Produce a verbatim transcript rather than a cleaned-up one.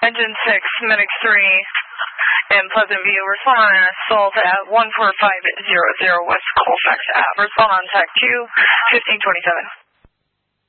Engine six, Medic three, in Pleasant View. Respond on assault at one four five zero zero West Colfax Ave. Respond on T A C two, fifteen twenty-seven.